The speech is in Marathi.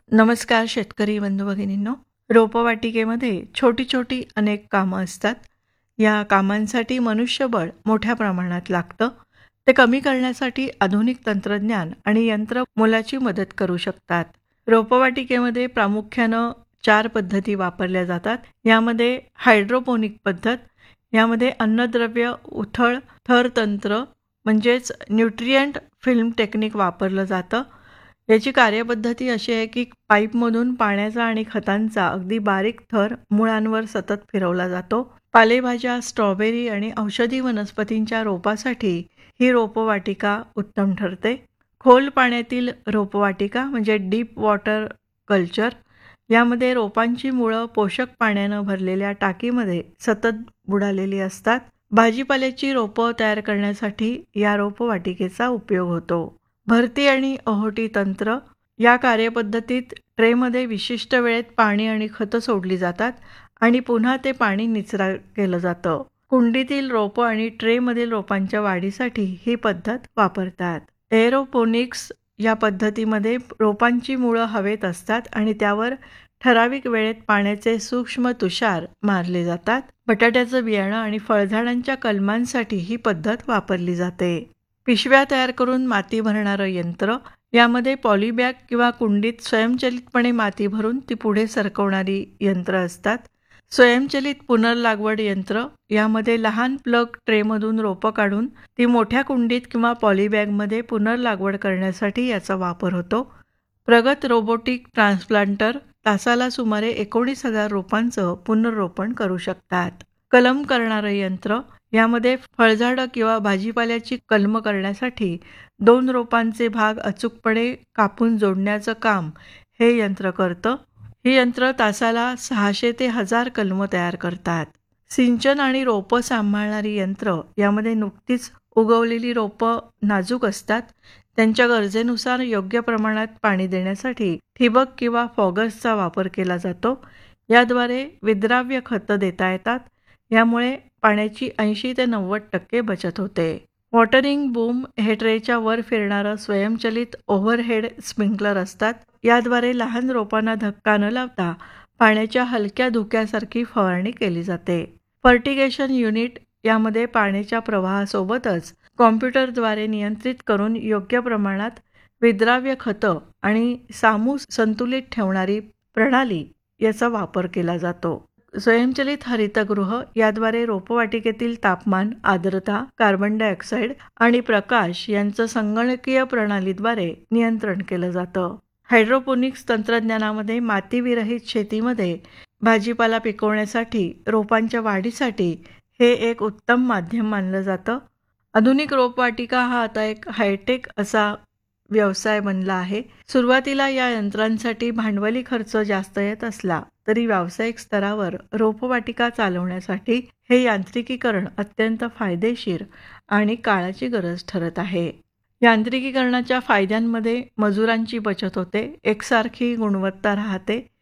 नमस्कार शेतकरी बंधू भगिनींनो. रोपवाटिकेमध्ये छोटी छोटी अनेक कामं असतात. या कामांसाठी मनुष्यबळ मोठ्या प्रमाणात लागतं. ते कमी करण्यासाठी आधुनिक तंत्रज्ञान आणि यंत्र मोलाची मदत करू शकतात. रोपवाटिकेमध्ये प्रामुख्यानं 4 पद्धती वापरल्या जातात. यामध्ये हायड्रोपोनिक पद्धत, यामध्ये अन्नद्रव्य उथळ थर तंत्र म्हणजेच न्यूट्रिएंट फिल्म टेक्निक वापरलं जातं. याची कार्यपद्धती अशी आहे की पाईपमधून पाण्याचा आणि खतांचा अगदी बारीक थर मुळांवर सतत फिरवला जातो. पालेभाज्या, स्ट्रॉबेरी आणि औषधी वनस्पतींच्या रोपासाठी ही रोपवाटिका उत्तम ठरते. खोल पाण्यातील रोपवाटिका म्हणजे डीप वॉटर कल्चर, यामध्ये रोपांची मुळं पोषक पाण्यानं भरलेल्या टाकीमध्ये सतत बुडालेली असतात. भाजीपाल्याची रोपं तयार करण्यासाठी या रोपवाटिकेचा उपयोग होतो. भरती आणि ओहोटी तंत्र, या कार्यपद्धतीत ट्रेमध्ये विशिष्ट वेळेत पाणी आणि खतं सोडली जातात आणि पुन्हा ते पाणी निचरा केलं जातं. कुंडीतील रोपं आणि ट्रेमधील रोपांच्या वाढीसाठी ही पद्धत वापरतात. एरोपोनिक्स या पद्धतीमध्ये रोपांची मुळं हवेत असतात आणि त्यावर ठराविक वेळेत पाण्याचे सूक्ष्म तुषार मारले जातात. बटाट्याचं बियाणं आणि फळझाडांच्या कलमांसाठी ही पद्धत वापरली जाते. पिशव्या तयार करून माती भरणारं यंत्र, यामध्ये पॉलिबॅग किंवा कुंडीत स्वयंचलितपणे माती भरून ती पुढे सरकवणारी यंत्र असतात. स्वयंचलित पुनर्लागवड यंत्र, यामध्ये लहान प्लग ट्रेमधून रोपं काढून ती मोठ्या कुंडीत किंवा पॉलिबॅगमध्ये पुनर्लागवड करण्यासाठी याचा वापर होतो. प्रगत रोबोटिक ट्रान्सप्लांटर तासाला सुमारे 19,000 रोपांचं पुनर्रोपण करू शकतात. कलम करणारं यंत्र, यामध्ये फळझाडं किंवा भाजीपाल्याची कलम करण्यासाठी 2 रोपांचे भाग अचूकपणे कापून जोडण्याचं काम हे यंत्र करतं. ही यंत्र तासाला 600 ते 1000 कलमं तयार करतात. सिंचन आणि रोपं सांभाळणारी यंत्र, यामध्ये नुकतीच उगवलेली रोपं नाजूक असतात. त्यांच्या गरजेनुसार योग्य प्रमाणात पाणी देण्यासाठी ठिबक किंवा फॉगर्सचा वापर केला जातो. याद्वारे विद्राव्य खतं देता येतात. यामुळे पाण्याची 80 ते 90% बचत होते. वॉटरिंग बूम हे ट्रेच्या वर फिरणारं स्वयंचलित ओव्हरहेड स्प्रिंकलर असतात. याद्वारे लहान रोपांना धक्का न लावता पाण्याच्या हलक्या धुक्यासारखी फवारणी केली जाते. फर्टिगेशन युनिट, यामध्ये पाण्याच्या प्रवाहासोबतच कॉम्प्युटरद्वारे नियंत्रित करून योग्य प्रमाणात विद्राव्य खतं आणि सामू संतुलित ठेवणारी प्रणाली याचा वापर केला जातो. स्वयंचलित हरितगृह, याद्वारे रोपवाटिकेतील तापमान, आर्द्रता, कार्बन डायऑक्साईड आणि प्रकाश यांचं संगणकीय प्रणालीद्वारे नियंत्रण केलं जातं. हायड्रोपोनिक्स तंत्रज्ञानामध्ये मातीविरहित शेतीमध्ये भाजीपाला पिकवण्यासाठी, रोपांच्या वाढीसाठी हे एक उत्तम माध्यम मानलं जातं. आधुनिक रोपवाटिका हा आता एक हायटेक असा व्यवसाय बनला आहे. सुरुवातीला या यंत्रांसाठी भांडवली खर्च जास्त येत असला तरी व्यावसायिक स्तरावर रोपवाटिका चालवण्यासाठी हे यांत्रिकीकरण अत्यंत फायदेशीर आणि काळाची गरज ठरत आहे. यांत्रिकीकरणाच्या फायद्यांमध्ये मजुरांची बचत होते, एकसारखी गुणवत्ता राहते,